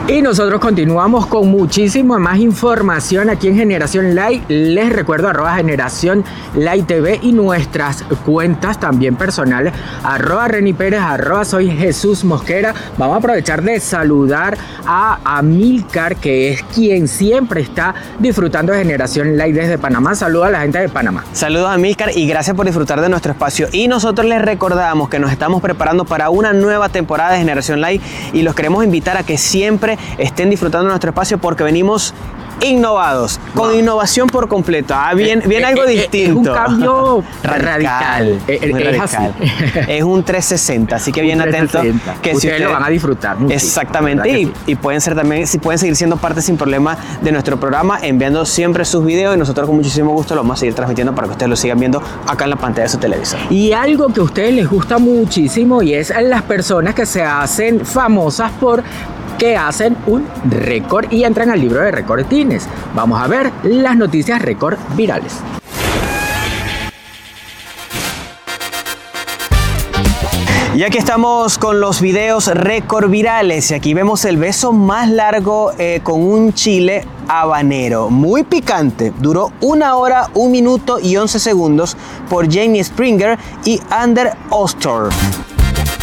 Y nosotros continuamos con muchísima más información aquí en Generación Live. Les recuerdo @Generación Live TV y nuestras cuentas también personales, @Reni Pérez, @Soy Jesús Mosquera. Vamos a aprovechar de saludar a Amílcar, que es quien siempre está disfrutando de Generación Live desde Panamá. Saludos a la gente de Panamá. Saludos a Amílcar y gracias por disfrutar de nuestro espacio. Y nosotros les recordamos que nos estamos preparando para una nueva temporada de Generación Live y los queremos invitar a que siempre estén disfrutando de nuestro espacio porque venimos innovados, con innovación por completo. Viene algo distinto. Es un cambio radical. Es así. Es un 360, así que bien atento. Que ustedes lo van a disfrutar muchísimo. Exactamente, y pueden ser también, si pueden seguir siendo parte sin problema de nuestro programa, enviando siempre sus videos y nosotros con muchísimo gusto los vamos a seguir transmitiendo para que ustedes lo sigan viendo acá en la pantalla de su televisor. Y algo que a ustedes les gusta muchísimo y es las personas que se hacen famosas que hacen un récord y entran al libro de récord Guinness. Vamos a ver las noticias récord virales. Y aquí estamos con los videos récord virales y aquí vemos el beso más largo con un chile habanero, muy picante. Duró 1 hora, 1 minuto y 11 segundos por Jamie Springer y Ander Ostor.